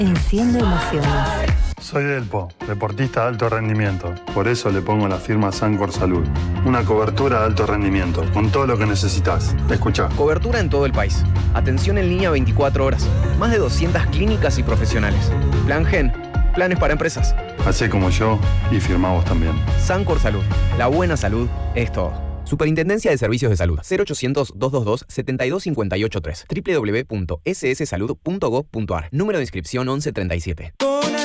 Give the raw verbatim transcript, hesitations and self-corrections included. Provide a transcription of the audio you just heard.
Enciende emociones. Soy Delpo, deportista de alto rendimiento. Por eso le pongo la firma Sancor Salud. Una cobertura de alto rendimiento, con todo lo que necesitas. Escuchá. Cobertura en todo el país. Atención en línea veinticuatro horas. Más de doscientas clínicas y profesionales. Plan Gen. Planes para empresas. Hacé como yo y firmamos también. Sancor Salud. La buena salud es todo. Superintendencia de Servicios de Salud. cero ochocientos, doscientos veintidós, setenta y dos cincuenta y ocho tres. doble u doble u doble u punto ese ese salud punto gob punto ar. Número de inscripción once treinta y siete.